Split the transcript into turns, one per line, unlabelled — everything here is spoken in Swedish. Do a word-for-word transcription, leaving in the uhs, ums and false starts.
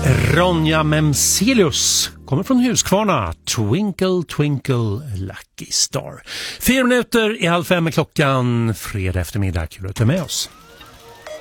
Ronja Memselius kommer från Huskvarna. Twinkle, twinkle, lucky star. Fyra minuter i halv fem är klockan. Fredag eftermiddag. Kul att ta med oss.